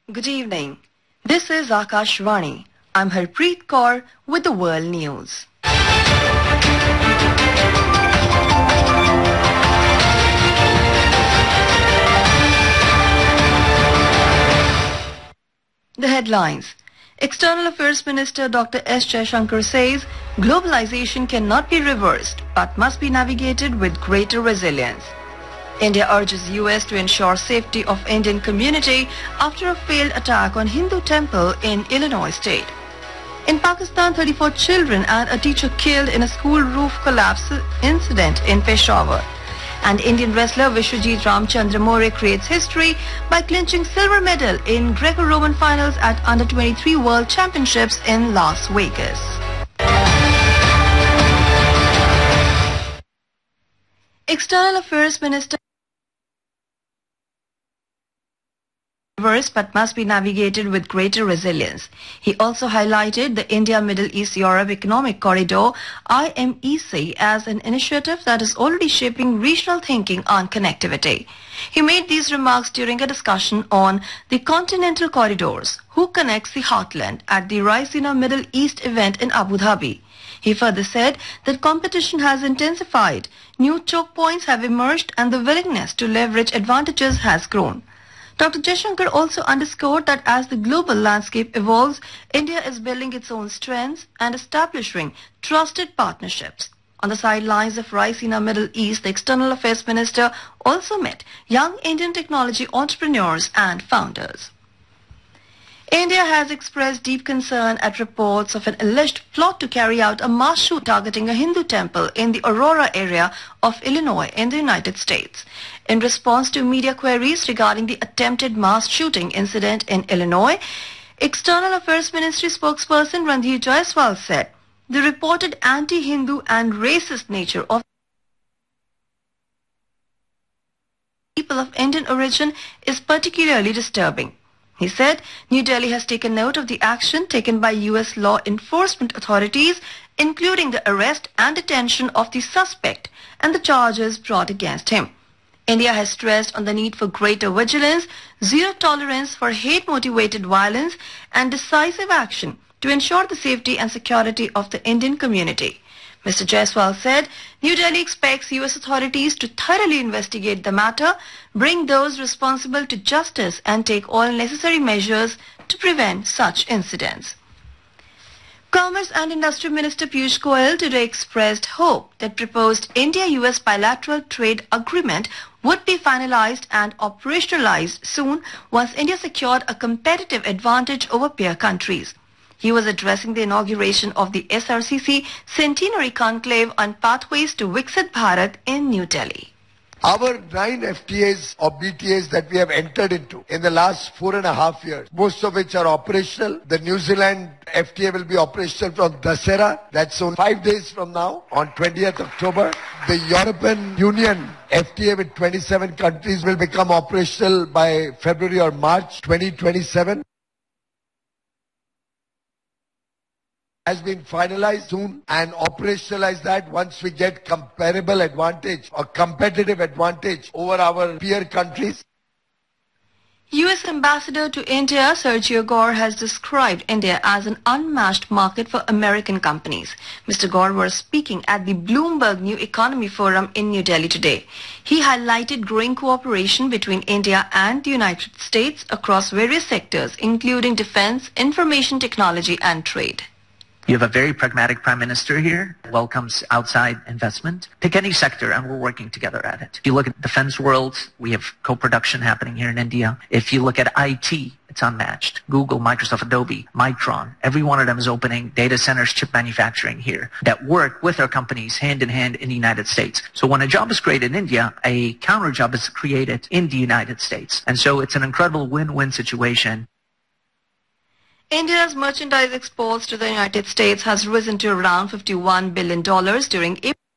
Good evening. This is Akashvani. I'm Harpreet Kaur with the World News. The headlines. External Affairs Minister Dr. S. Jaishankar says globalization cannot be reversed but must be navigated with greater resilience. India urges US to ensure safety of Indian community after a failed attack on Hindu temple in Illinois state. In Pakistan, 34 children and a teacher killed in a school roof collapse incident in Peshawar. And Indian wrestler Vishwajit Ramchandra More creates history by clinching silver medal in Greco-Roman finals at Under-23 World Championships in Las Vegas. External Affairs Minister but must be navigated with greater resilience. He also highlighted the India-Middle East-Europe Economic Corridor, IMEC, as an initiative that is already shaping regional thinking on connectivity. He made these remarks during a discussion on the Continental Corridors, who connects the heartland, at the Raisina Middle East event in Abu Dhabi. He further said that competition has intensified, new choke points have emerged, and the willingness to leverage advantages has grown. Dr. Jaishankar also underscored that as the global landscape evolves, India is building its own strengths and establishing trusted partnerships. On the sidelines of Raisina Middle East, the External Affairs Minister also met young Indian technology entrepreneurs and founders. India has expressed deep concern at reports of an alleged plot to carry out a mass shoot targeting a Hindu temple in the Aurora area of Illinois in the United States. In response to media queries regarding the attempted mass shooting incident in Illinois, External Affairs Ministry spokesperson Randhir Jaiswal said the reported anti-Hindu and racist nature of people of Indian origin is particularly disturbing. He said New Delhi has taken note of the action taken by US law enforcement authorities, including the arrest and detention of the suspect and the charges brought against him. India has stressed on the need for greater vigilance, zero tolerance for hate-motivated violence, and decisive action to ensure the safety and security of the Indian community. Mr. Jaiswal said New Delhi expects US authorities to thoroughly investigate the matter, bring those responsible to justice, and take all necessary measures to prevent such incidents. Commerce and Industry Minister Piyush Goyal today expressed hope that proposed India-US bilateral trade agreement would be finalized and operationalized soon once India secured a competitive advantage over peer countries. He was addressing the inauguration of the SRCC Centenary Conclave on Pathways to Viksit Bharat in New Delhi. Our 9 FTAs or BTAs that we have entered into in the last 4.5 years, most of which are operational. The New Zealand FTA will be operational from Dussehra. That's on 5 days from now, on 20th October. The European Union FTA with 27 countries will become operational by February or March 2027. Has been finalized soon and operationalize that once we get comparable advantage or competitive advantage over our peer countries. US Ambassador to India Sergio Gore has described India as an unmatched market for American companies. Mr. Gore was speaking at the Bloomberg New Economy Forum in New Delhi today. He highlighted growing cooperation between India and the United States across various sectors, including defense, information technology, and trade. You have a very pragmatic prime minister here, welcomes outside investment. Pick any sector and we're working together at it. If you look at defense world, we have co-production happening here in India. If you look at IT, it's unmatched. Google, Microsoft, Adobe, Micron, every one of them is opening data centers, chip manufacturing here that work with our companies hand in hand in the United States. So when a job is created in India, a counter job is created in the United States. And so it's an incredible win-win situation. India's merchandise exports to the United States has risen to around $51 billion during April.